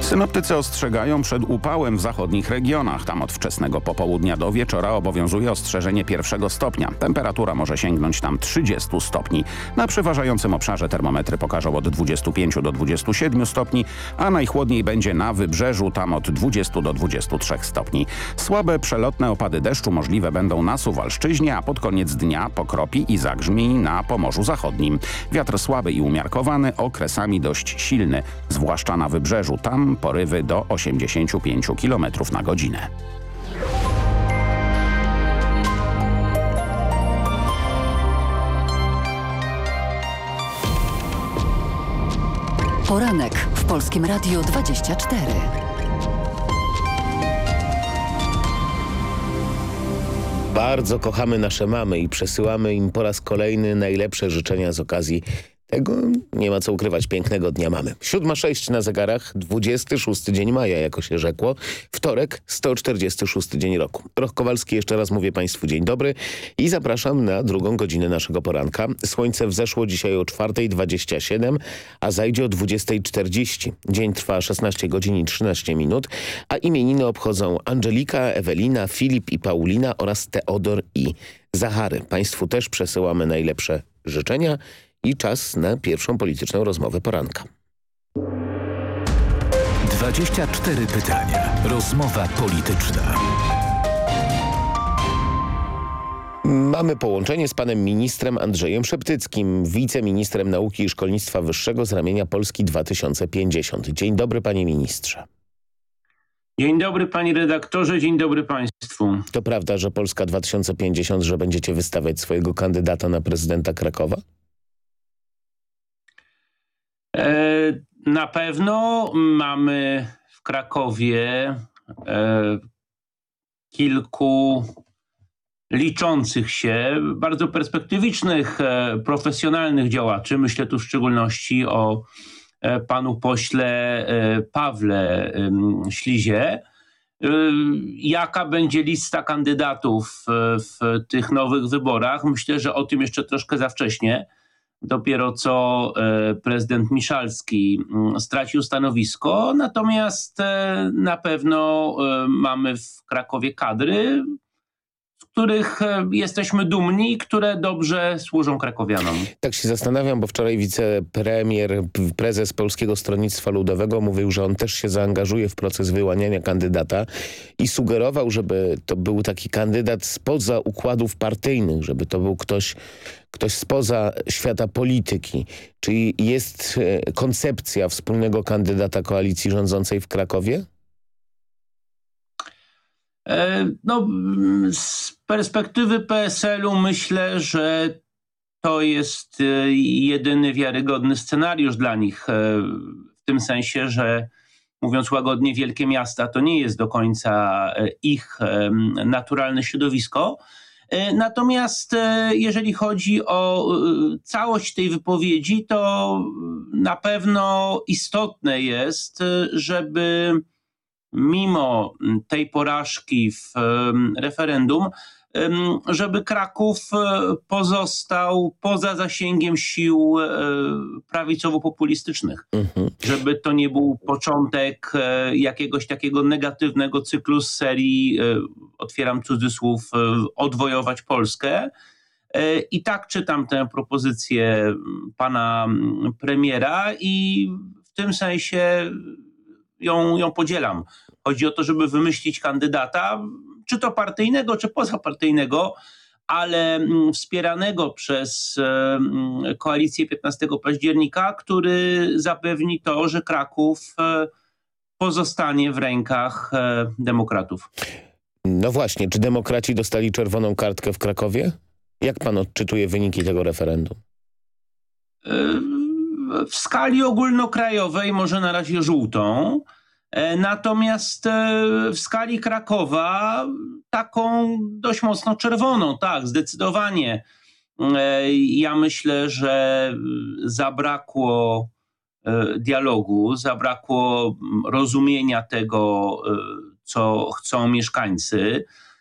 Synoptycy ostrzegają przed upałem w zachodnich regionach. Tam od wczesnego popołudnia do wieczora obowiązuje ostrzeżenie 1 stopnia. Temperatura może sięgnąć tam 30 stopni. Na przeważającym obszarze termometry pokażą od 25 do 27 stopni, a najchłodniej będzie na wybrzeżu, tam od 20 do 23 stopni. Słabe, przelotne opady deszczu możliwe będą na Suwalszczyźnie, a pod koniec dnia pokropi i zagrzmi na Pomorzu Zachodnim. Wiatr słaby i umiarkowany, okresami dość silny, zwłaszcza na wybrzeżu. Tam porywy do 85 km na godzinę. Poranek w Polskim Radiu 24. Bardzo kochamy nasze mamy i przesyłamy im po raz kolejny najlepsze życzenia z okazji tego, nie ma co ukrywać, pięknego Dnia Mamy. 7:06 na zegarach, 26 dzień maja, jako się rzekło. Wtorek, 146 dzień roku. Roch Kowalski, jeszcze raz mówię Państwu dzień dobry i zapraszam na drugą godzinę naszego poranka. Słońce wzeszło dzisiaj o 4:27, a zajdzie o 20:40. Dzień trwa 16 godzin i 13 minut, a imieniny obchodzą Angelika, Ewelina, Filip i Paulina oraz Teodor i Zachary. Państwu też przesyłamy najlepsze życzenia. I czas na pierwszą polityczną rozmowę poranka. 24 pytania. Rozmowa polityczna. Mamy połączenie z panem ministrem Andrzejem Szeptyckim, wiceministrem nauki i szkolnictwa wyższego z ramienia Polski 2050. Dzień dobry, panie ministrze. Dzień dobry, panie redaktorze, dzień dobry państwu. To prawda, że Polska 2050, że będziecie wystawiać swojego kandydata na prezydenta Krakowa? Na pewno mamy w Krakowie kilku liczących się, bardzo perspektywicznych, profesjonalnych działaczy. Myślę tu w szczególności o panu pośle Pawle Ślizie. Jaka będzie lista kandydatów w tych nowych wyborach? Myślę, że o tym jeszcze troszkę za wcześnie. Dopiero co prezydent Miszalski stracił stanowisko, natomiast na pewno mamy w Krakowie kadry, z których jesteśmy dumni, które dobrze służą krakowianom. Tak się zastanawiam, bo wczoraj wicepremier, prezes Polskiego Stronnictwa Ludowego mówił, że on też się zaangażuje w proces wyłaniania kandydata i sugerował, żeby to był taki kandydat spoza układów partyjnych, żeby to był ktoś spoza świata polityki. Czy jest koncepcja wspólnego kandydata koalicji rządzącej w Krakowie? No, z perspektywy PSL-u myślę, że to jest jedyny wiarygodny scenariusz dla nich. W tym sensie, że mówiąc łagodnie, wielkie miasta to nie jest do końca ich naturalne środowisko. Natomiast jeżeli chodzi o całość tej wypowiedzi, to na pewno istotne jest, żeby mimo tej porażki w referendum, żeby Kraków pozostał poza zasięgiem sił prawicowo-populistycznych. Żeby to nie był początek jakiegoś takiego negatywnego cyklu z serii, otwieram cudzysłów, odwojować Polskę. I tak czytam tę propozycję pana premiera i w tym sensie ją podzielam. Chodzi o to, żeby wymyślić kandydata, czy to partyjnego, czy pozapartyjnego, ale wspieranego przez koalicję 15 października, który zapewni to, że Kraków pozostanie w rękach demokratów. No właśnie, czy demokraci dostali czerwoną kartkę w Krakowie? Jak pan odczytuje wyniki tego referendum? W skali ogólnokrajowej może na razie żółtą, natomiast w skali Krakowa taką dość mocno czerwoną, tak, zdecydowanie. Ja myślę, że zabrakło dialogu, zabrakło rozumienia tego, co chcą mieszkańcy.